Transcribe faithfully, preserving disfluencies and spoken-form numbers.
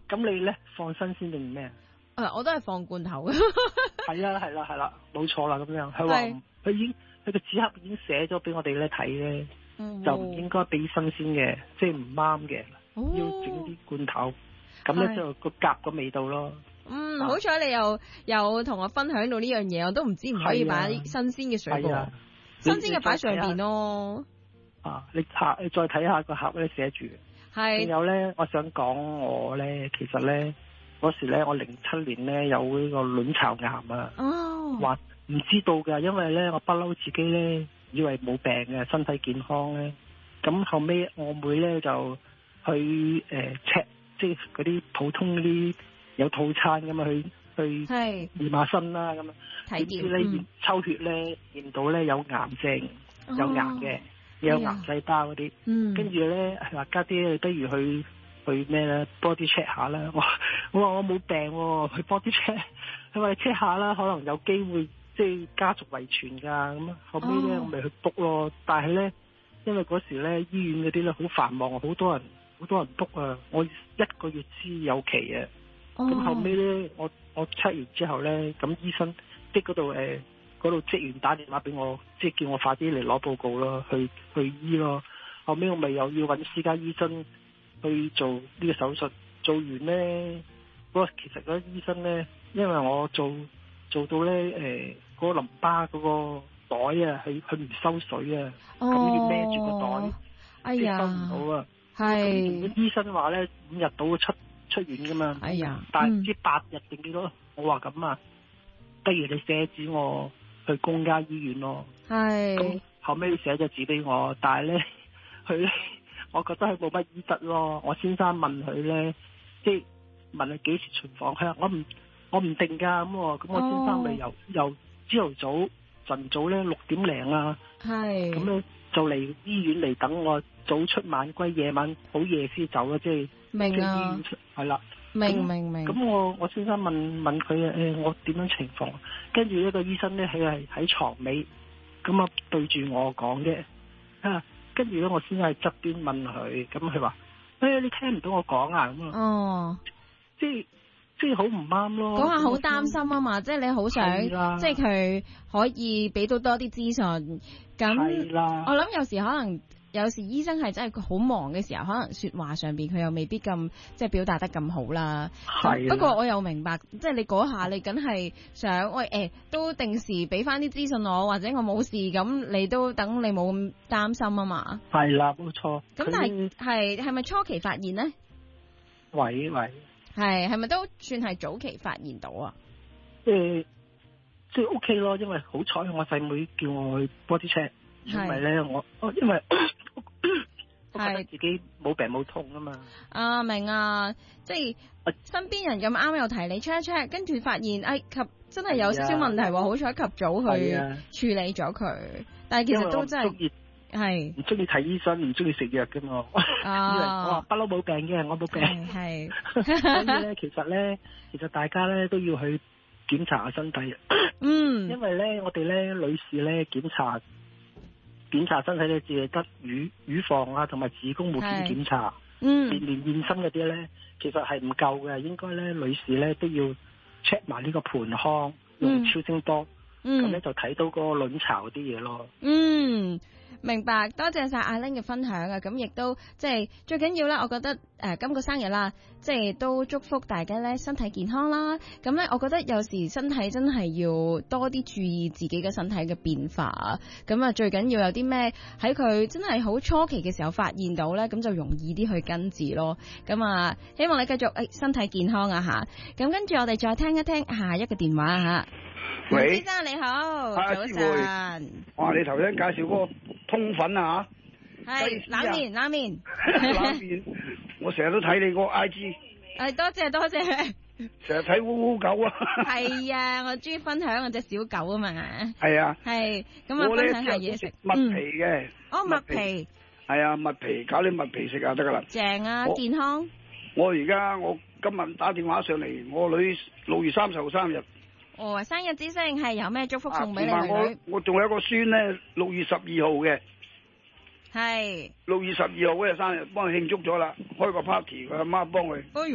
咁你咧放新鮮定咩？ 誒，我都係放罐頭嘅。 係啦係啦係啦，冇錯啦咁樣。佢話佢已經佢個紙盒已經寫咗俾我哋咧睇咧， 嗯、 就唔應該俾新鮮嘅，即係唔啱嘅， 哦、 要整啲罐頭，咁咧就個夾個味道咯。 嗯， 啊、 好彩你又又同我分享到呢樣嘢，我都唔知唔可以擺新鮮嘅水果，啊、新鮮嘅擺上邊咯。 啊，你下你再睇下個盒咧寫住。係。仲有咧，我想講我咧，其實咧嗰時咧，我零七年咧有呢個卵巢癌啊。哦。話唔知道㗎，因為咧我不嬲自己咧以為冇病嘅，身體健康咧。咁後尾我妹咧就去誒 check、呃，即係嗰啲普通嗰啲有套餐咁啊，去去驗下身啦咁啊。睇啲咧抽血咧驗到咧有癌症，哦、有癌嘅。有癌細胞嗰啲，跟住咧話家姐不如去去咩咧 body check 下啦。我我話我冇病喎，去 body check，佢話 check 下啦，可能有機會即係家族遺傳㗎。咁後尾咧我咪去 book 咯，但係咧因為嗰時咧醫院嗰啲咧好繁忙，好多人好多人 book 啊，我一個月先有期啊。咁、oh. 後尾咧我我 check 完之後咧，咁醫生即嗰度誒。嗰度職員打電話俾我，即係叫我快啲嚟攞報告咯，去去醫咯。後尾我咪又要揾私家醫生去做呢個手術，做完咧，嗰個其實嗰個醫生咧，因為我做做到咧誒嗰個淋巴嗰個袋啊，佢佢唔收水啊，咁、哦、要孭住個袋，哎呀，收唔到啊。係。咁醫生話咧五日到出出院噶嘛。哎呀。但係唔知八日定幾多？嗯、我話咁啊，不如你寫紙我。去公家醫院咯，係咁後尾寫咗紙俾我，但係咧佢咧，我覺得佢冇乜醫德咯。我先生問佢咧，即係問佢幾時巡房，佢話我唔我唔定㗎咁喎，咁我先生咪由由朝頭早晨早咧六點零啊，係咁咧就嚟醫院嚟等我，早出晚歸，夜晚好夜先走啊，即係明啊，係啦。明明明，咁我我先生問問佢誒、欸，我點樣情況？跟住呢個醫生咧，佢係喺床尾，咁啊對住我講嘅，啊，跟住咧我先生喺側邊問佢，咁佢話誒，你聽唔到我講啊？咁啊，哦，即係即係好唔啱咯。嗰下好擔心啊嘛，即係你好想，即係佢可以俾到多啲資訊。咁我諗有時可能。有時醫生係真係好忙嘅時候，可能說話上邊佢又未必咁即係表達得咁好啦。係。不過我又明白，即係你嗰下你梗係想喂誒、欸，都定時俾翻啲資訊我，或者我冇事咁，你都等你冇咁擔心啊嘛。係啦，冇錯。咁但係係係咪初期發現呢？喂喂。係係咪都算係早期發現到啊？誒、呃，即係 OK 咯，因為好彩我細妹叫我去 body check。因為咧，我因為我覺得自己冇病冇痛啊嘛。啊，明啊，即係身邊人咁啱又提你 check 一 check，跟住發現哎及真係有少少問題喎，好彩及早去處理咗佢。但係其實都真係係唔中意睇醫生，唔中意食藥噶嘛。啊，以為我話不嬲冇病嘅，我冇病。係，所以咧，其實咧，其實大家咧都要去檢查下身體。嗯，因為咧，我哋咧女士咧檢查。檢查身體咧，只係得乳乳房啊，同埋子宮抹片檢查。嗯，連連驗身嗰啲咧，其實係唔夠嘅。應該咧，女士咧都要 check 埋呢個盆腔，用超聲波，咁咧就睇到嗰個卵巢啲嘢咯。嗯。明白，多謝晒阿 Ling 嘅分享啊！咁亦都即係最緊要啦，我覺得誒、呃、今個生日啦，即係都祝福大家咧身體健康啦。咁咧，我覺得有時身體真係要多啲注意自己嘅身體嘅變化。咁啊，最緊要有啲咩喺佢真係好初期嘅時候發現到咧，咁就容易啲去根治咯。咁啊，希望你繼續誒、哎、身體健康啊吓。咁跟住我哋再聽一聽下一個電話吓。喂，先生你好，早晨。 哇，你頭先介紹嗰個通粉啊吓， 係冷麵，冷麵， 冷麵。我成日都睇你個 I G。 係多謝多謝。 成日睇烏烏狗啊。係啊，我中意分享我隻小狗啊嘛。 係啊。 係，咁啊分享下嘢食。 麥皮嘅。 哦，麥皮。係啊，麥皮，搞啲麥皮食就得噶啦。 正啊，健康。 我而家我今日打電話上嚟，我女六月三十號生日。 哦，生日之星係有咩祝福送俾你女女？ 我我仲有一個孫咧，六月十二號嘅， 係六月十二號嗰日生日，幫佢慶祝咗啦，開個 party，佢阿媽幫佢。